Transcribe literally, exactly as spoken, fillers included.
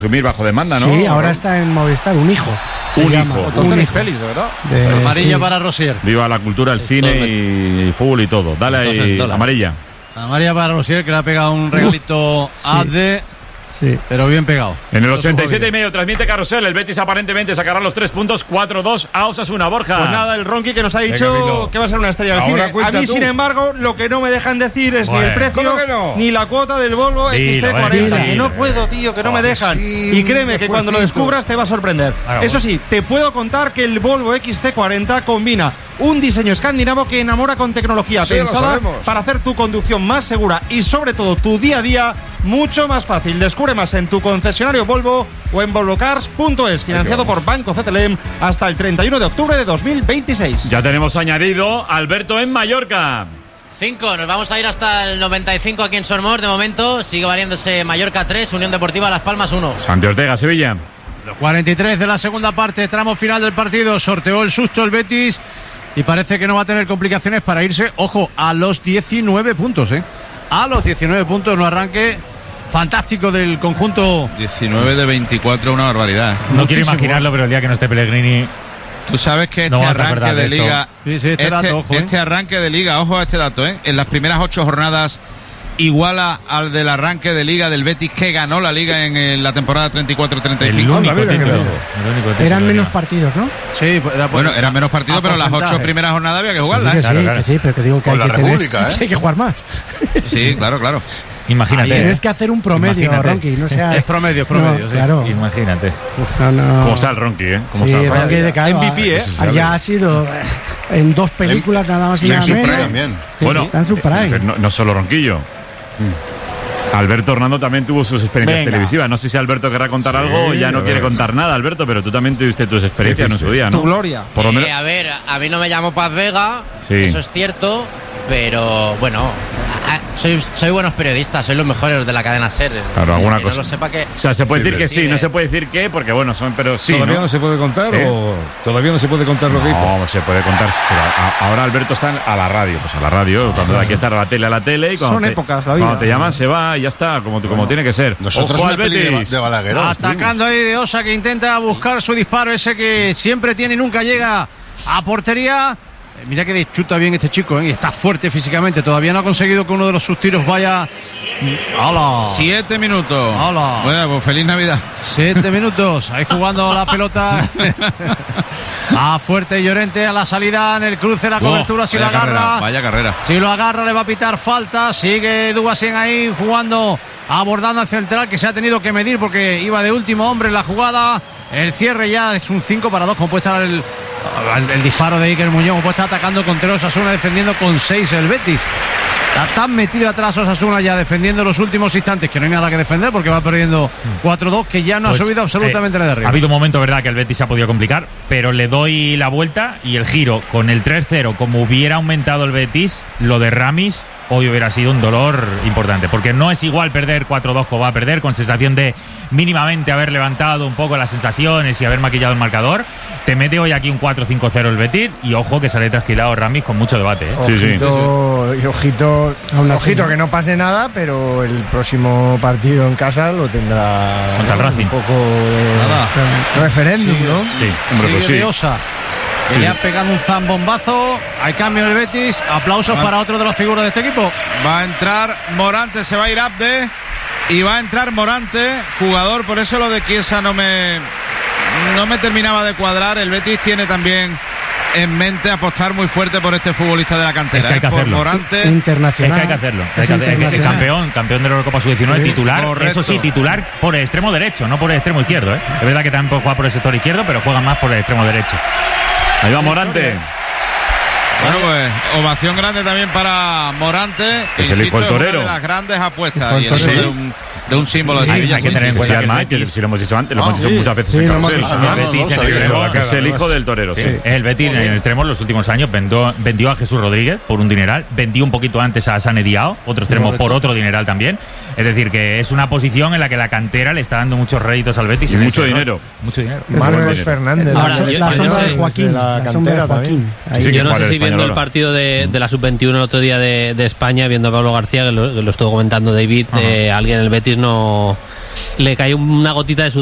asumir bajo demanda, ¿no? Sí, ahora está en Movistar, un hijo. Un hijo. Un hijo. Feliz, de verdad. De, amarilla sí. para Rosier. Viva la cultura, el cine y, y fútbol y todo. Dale ahí, amarilla. Amarilla para Rosier, que le ha pegado un regalito sí. a de... Sí. Pero bien pegado. En el ochenta y siete y medio transmite Carrusel. El Betis aparentemente sacará los tres puntos. cuatro dos a Osasuna. Borja. Pues nada, el Ronqui que nos ha dicho Venga, que va a ser una estrella del Ahora cine. A mí, tú. sin embargo, lo que no me dejan decir es Bueno, ni el precio, ¿cómo que no? ni la cuota del Volvo Dilo, X C cuarenta. venga, Que no dilo. puedo, tío, que no me Oh, dejan. sí, Y créeme un que cuando lo diez por ciento. descubras te va a sorprender. Claro. Eso sí, te puedo contar que el Volvo X C cuarenta combina un diseño escandinavo que enamora con tecnología Sí, lo pensada sabemos. para hacer tu conducción más segura y sobre todo tu día a día mucho más fácil. Descubre más en tu concesionario Volvo o en volvocars punto es, financiado por Banco C T L M hasta el treinta y uno de octubre de dos mil veintiséis. Ya tenemos añadido Alberto en Mallorca. cinco, nos vamos a ir hasta el noventa y cinco aquí en Sormos. De momento sigue valiéndose Mallorca tres, Unión Deportiva Las Palmas uno. Santi Ortega, Sevilla. cuarenta y tres de la segunda parte, tramo final del partido. Sorteó el susto el Betis y parece que no va a tener complicaciones para irse, ojo, a los diecinueve puntos, ¿eh? A los diecinueve puntos, no arranque fantástico del conjunto. diecinueve de veinticuatro, una barbaridad. No quiero imaginarlo, pero el día que no esté Pellegrini... Tú sabes que este No vas a arranque acordar de de esto. liga, Sí, sí, este este, dato, ojo, ¿eh? este arranque de liga, ojo a este dato, ¿eh? En las primeras ocho jornadas iguala al del arranque de liga del Betis que ganó la liga en, en la temporada treinta y cuatro treinta y El cinco. único mira qué título. dato. El único título Eran de menos liga. partidos, ¿no? Sí, pues, era por- Bueno, eran menos partidos, a pero las porcentaje. ocho primeras jornadas había que Sí, jugarlas. que ¿eh? Claro, sí, claro. que sí, pero que digo que Con hay la que tener- República, ¿eh? que hay que jugar más. Sí, claro, claro. Imagínate. Tienes ¿eh? que hacer un promedio, Imagínate. Ronqui, no seas... Es promedio, es promedio, No, sí. claro. Imagínate. No, no. ¿Cómo está el Ronqui, eh? ¿Cómo Sí, está el Ronqui? Ronqui de Calva. M V P, ¿eh? Allá ha sido eh, en dos películas nada más y Y en nada su menos. prime también. Bueno, Está en su prime. pero no, no solo Ronquillo. Alberto Hernando también tuvo sus experiencias Venga. televisivas. No sé si Alberto querrá contar Sí, algo o ya no a quiere ver. contar nada, Alberto, pero tú también tuviste tus experiencias Sí, en sí, su día, ¿no? Tu gloria. Por lo menos. Eh, a ver, a mí no me llamo Paz Vega, Sí. eso es cierto, pero bueno, a- a- soy, soy buenos periodistas, soy los mejores de la cadena SER. Claro, alguna que cosa. No lo sepa que... O sea, se puede decir que sí, Sí, no eh. se puede decir que, porque bueno, son, pero sí, ¿Todavía ¿no? no se puede contar ¿Eh? o todavía no se puede contar lo que hizo? No, se puede contar, pero a- ahora Alberto está a la radio, pues a la radio, cuando hay que estar a la tele, a la tele, y cuando Son te, épocas, la vida. cuando te llaman se va y ya está, como, como tiene que ser. Nosotros Ojo una al peli de, Betis. de Balaguer. Atacando ahí de Osa, que intenta buscar su disparo, ese que siempre tiene y nunca llega a portería. Eh, Mira que chuta bien este chico, ¿eh? Y está fuerte físicamente. Todavía no ha conseguido que uno de los sus tiros vaya. ¡Hala! Siete minutos. Hola. Bueno, pues feliz Navidad. Siete minutos. Ahí jugando la pelota a Fuerte y Llorente a la salida en el cruce, la cobertura. Oh, Si lo vaya agarra. carrera, vaya carrera. Si lo agarra, le va a pitar falta. Sigue Dugasien ahí jugando, abordando al central, que se ha tenido que medir porque iba de último hombre en la jugada. El cierre ya es un cinco para dos, como puede estar el, el, el disparo de Iker Muñoz, como puede estar atacando con tres Osasuna, defendiendo con seis el Betis. Está tan metido atrás Osasuna ya defendiendo los últimos instantes que no hay nada que defender porque va perdiendo cuatro dos, que ya no Pues, ha subido absolutamente eh, nada de arriba. Ha habido un momento, verdad, que el Betis se ha podido complicar, pero le doy la vuelta y el giro con el tres cero, como hubiera aumentado el Betis, lo de Ramis hoy hubiera sido un dolor importante, porque no es igual perder cuatro dos como va a perder, con sensación de mínimamente haber levantado un poco las sensaciones y haber maquillado el marcador. Te mete hoy aquí un cuatro cinco cero el Betis y ojo que sale trasquilado Ramis con mucho debate, ¿eh? Sí, sí. Ojito, y ojito, Aún así, ojito ¿no? que no pase nada, pero el próximo partido en casa lo tendrá Contra el Racing. un poco de Nada. referéndum, ¿no? Sí, hombre, pues Sigue sí. de Osa, que le ha pegado un zambombazo. Hay cambio del Betis. Aplausos Ah. para otro de las figuras de este equipo. Va a entrar Morante, se va a ir Abde y va a entrar Morante, jugador, por eso lo de Chiesa no me no me terminaba de cuadrar. El Betis tiene también en mente apostar muy fuerte por este futbolista de la cantera, Es que hay que ¿eh? Por hacerlo. Morante. Es internacional. que hay que hacerlo. Es Hay que hacer- es que- internacional. campeón, campeón de la Eurocopa sub diecinueve, Sí, titular. correcto. Eso sí, titular por el extremo derecho, no por el extremo izquierdo, ¿eh? Es verdad que también puede jugar por el sector izquierdo, pero juega más por el extremo derecho. Ahí va Morante. Bueno, pues ovación grande también para Morante, que Es el hijo insisto, del es una torero. de las grandes apuestas Hijo y del el hijo torero. de un, de un símbolo de Hay- Sevilla. hay que sí, tener en sí, Que se cuenta llama, que el que Betis- si lo hemos dicho antes, lo No, hemos dicho sí. muchas veces Sí, en lo hemos Carrusel. dicho. El no, Betis no en sabía. extremo, La cara, Es el ¿no? hijo del torero, sí. Sí. El Betis en el extremo en los últimos años vendió, vendió a Jesús Rodríguez por un dineral, vendió un poquito antes a Sane Diao, otro extremo por otro dineral también. Es decir, que es una posición en la que la cantera le está dando muchos réditos al Betis. Y en mucho ese, ¿no? dinero. Mucho dinero. Manuel dinero. Fernández. Ahora, la, yo- la yo sombra no sé- de Joaquín, de la la sombra de cantera Joaquín. también. Sí, que Yo no juega sé el si viendo español el ahora. partido de, de la sub veintiuno el otro día de, de España, viendo a Pablo García, que lo, que lo estuvo comentando David, eh, alguien en el Betis no, le cayó una gotita de sudor